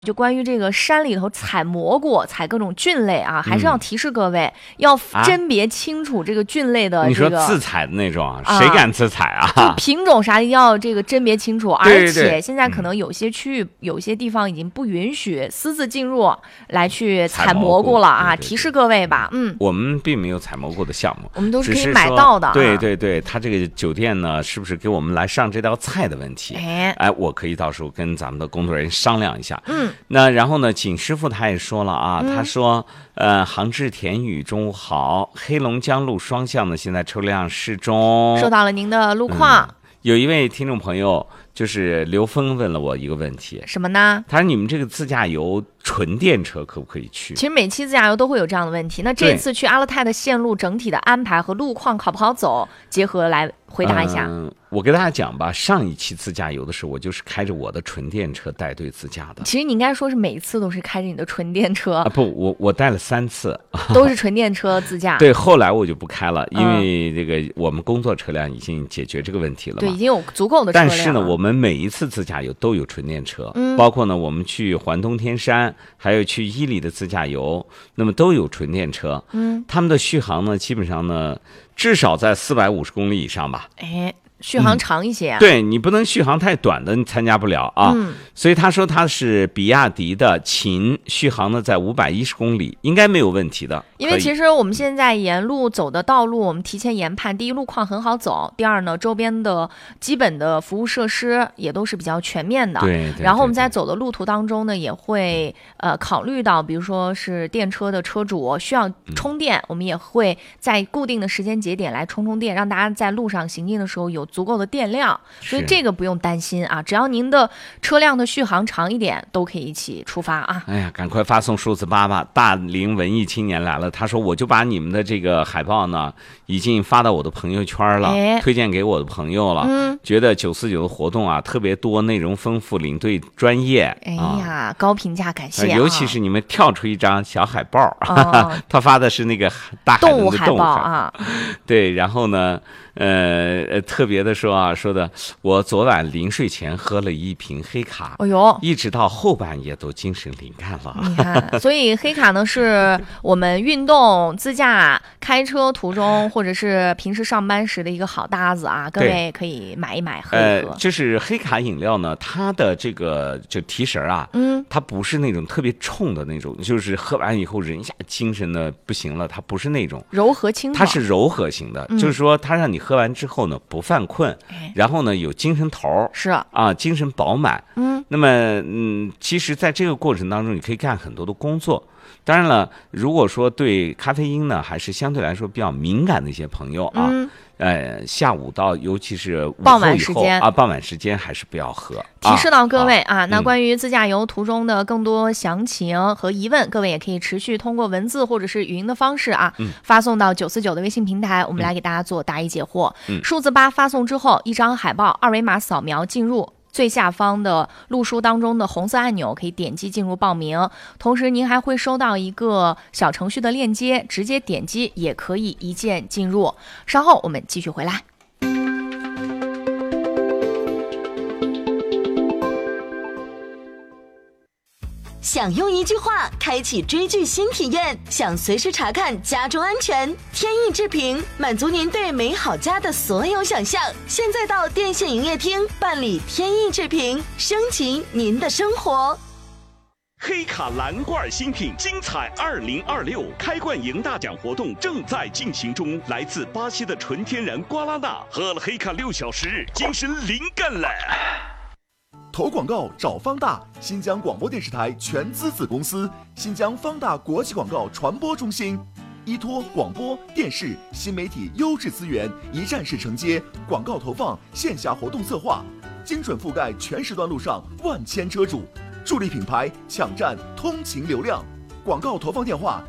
就关于这个山里头采蘑菇、采各种菌类啊，还是要提示各位、要甄别清楚这个菌类的、 你说自采的那种谁敢自采啊？ 就品种啥一定要这个甄别清楚，而且现在可能有些区域、有些地方已经不允许私自进入来去采蘑菇了啊！提示各位吧， 我们并没有采蘑菇的项目， 我们都是可以买到的。 对，他这个酒店呢，是不是给我们来上这道菜的问题？我可以到时候跟咱们的工作人员商量一下。那然后呢，景师傅他也说了啊，他说，杭志田宇中午好，黑龙江路双向呢现在车辆适中， 收到了您的路况。 有一位听众朋友就是刘峰问了我一个问题， 什么呢？ 他说你们这个自驾游纯电车可不可以去？ 其实每期自驾游都会有这样的问题，那这次去阿勒泰的线路整体的安排和路况好不好走，结合来回答一下。 我跟大家讲吧，上一期自驾游的时候，我就是开着我的纯电车带队自驾的。 其实你应该说是每一次都是开着你的纯电车不，我带了3次， 都是纯电车自驾。 对，后来我就不开了，因为这个我们工作车辆已经解决这个问题了嘛。 对，已经有足够的车辆了。 但是呢，我们每一次自驾游都有纯电车，包括呢我们去环东天山，还有去伊犁的自驾游，那么都有纯电车。他们的续航呢，基本上呢至少在450公里以上吧。 续航长一些啊。 对，你不能续航太短的，你参加不了啊。所以他说他是比亚迪的秦，续航呢在510公里，应该没有问题的。 因为其实我们现在沿路走的道路，我们提前研判，第一路况很好走，第二呢，周边的基本的服务设施也都是比较全面的。 对。 然后我们在走的路途当中呢，也会考虑到，比如说是电车的车主需要充电，我们也会在固定的时间节点来充电，让大家在路上行进的时候有足够的电量，所以这个不用担心啊，只要您的车辆的续航长一点，都可以一起出发啊。 哎呀，赶快发送数字8吧！大龄文艺青年来了，他说我就把你们的这个海报呢，已经发到我的朋友圈了，推荐给我的朋友了。觉得949的活动啊特别多，内容丰富，领队专业。 哎呀，高评价，感谢。 尤其是你们跳出一张小海报，他发的是那个大海的动物海报啊。 对，然后呢，特别的说的，我昨晚临睡前喝了一瓶黑卡，一直到后半夜都精神灵感了。 你看，所以黑卡呢是我们运动、自驾、开车途中，或者是平时上班时的一个好搭子啊，各位可以买一买，喝一喝。 就是黑卡饮料呢，它的这个就提神啊，它不是那种特别冲的那种，就是喝完以后人一下精神的不行了，它不是那种柔和清爽， 它是柔和型的，就是说它让你喝完之后呢不犯困，然后呢有精神头， 是啊，精神饱满。那么其实在这个过程当中，你可以干很多的工作。当然了，如果说对咖啡因呢还是相对来说比较敏感的一些朋友啊，下午到尤其是午后以后傍晚时间还是不要喝。 提示到各位啊，那关于自驾游途中的更多详情和疑问，各位也可以持续通过文字或者是语音的方式啊，发送到949的微信平台，我们来给大家做答疑解惑。数字8发送之后，一张海报，2维码扫描进入。最下方的路书当中的红色按钮可以点击进入报名，同时您还会收到一个小程序的链接，直接点击也可以一键进入。稍后我们继续回来。 想用一句话开启追剧新体验，想随时查看家中安全，天意制评满足您对美好家的所有想象。现在到电信营业厅办理天意制评，升级您的生活。 黑卡蓝罐新品精彩2026开罐赢大奖活动正在进行中，来自巴西的纯天然瓜拉纳，喝了黑卡6小时，精神灵感了。 投广告找方大，新疆广播电视台全资子公司，新疆方大国际广告传播中心，依托广播电视新媒体优质资源，一站式承接广告投放、线下活动策划，精准覆盖全时段路上万千车主，助力品牌抢占通勤流量。广告投放电话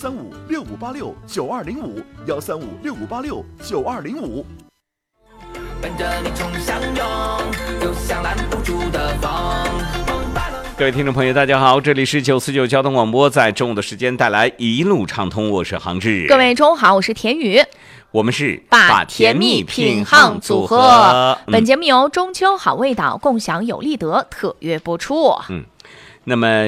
13565869205，13565869205。 跟着你冲向勇，就像拦不住的风。 各位听众朋友大家好，这里是949交通广播，在中午的时间带来一路畅通，我是杭志。 各位中午好，我是田宇。 我们是把甜蜜品夯组合。本节目由中秋好味道共享有利德特约播出。 那么